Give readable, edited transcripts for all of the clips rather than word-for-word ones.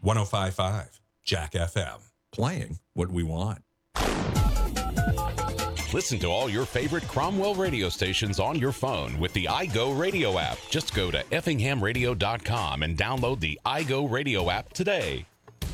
105.5 Jack FM. Playing what we want. Listen to all your favorite Cromwell radio stations on your phone with the iGo Radio app. Just go to effinghamradio.com and download the iGo Radio app today.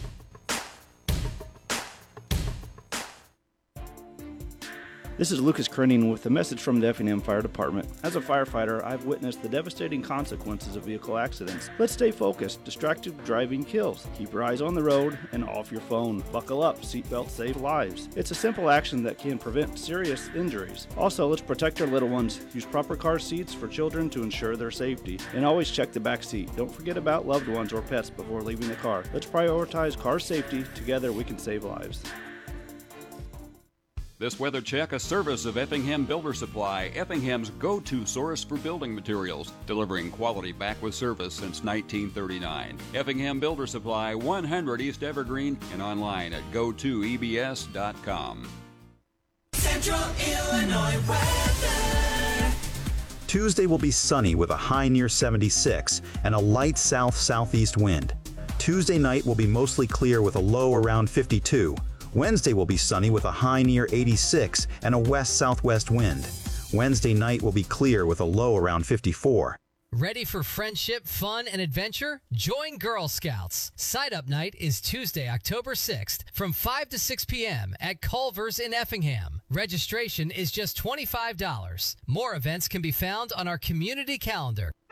This is Lucas Krenning with a message from the Effingham Fire Department. As a firefighter, I've witnessed the devastating consequences of vehicle accidents. Let's stay focused. Distracted driving kills. Keep your eyes on the road and off your phone. Buckle up. Seatbelts save lives. It's a simple action that can prevent serious injuries. Also, let's protect our little ones. Use proper car seats for children to ensure their safety. And always check the back seat. Don't forget about loved ones or pets before leaving the car. Let's prioritize car safety. Together we can save lives. This weather check, a service of Effingham Builder Supply, Effingham's go-to source for building materials, delivering quality back with service since 1939. Effingham Builder Supply, 100 East Evergreen, and online at go2ebs.com. Central Illinois weather. Tuesday will be sunny with a high near 76 and a light south-southeast wind. Tuesday night will be mostly clear with a low around 52. Wednesday will be sunny with a high near 86 and a west-southwest wind. Wednesday night will be clear with a low around 54. Ready for friendship, fun, and adventure? Join Girl Scouts. Sign-up night is Tuesday, October 6th from 5 to 6 p.m. at Culver's in Effingham. Registration is just $25. More events can be found on our community calendar.